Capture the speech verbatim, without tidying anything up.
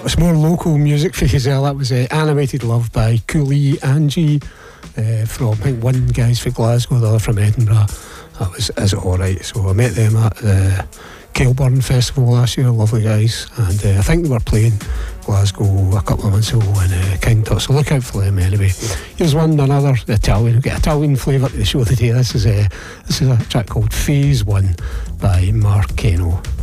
It's more local music for you as well. That was uh, Animated Love by Cooley Angie uh, from, I think, one guy's from Glasgow, the other from Edinburgh. That was Is It Alright? So I met them at the Kilburn Festival last year, lovely guys, and uh, I think they were playing Glasgow a couple of months ago in uh, King Tut, so look out for them anyway. Here's one, another Italian, we've got Italian flavour to the show today. This is, a, this is a track called Phase One by Mark Keno.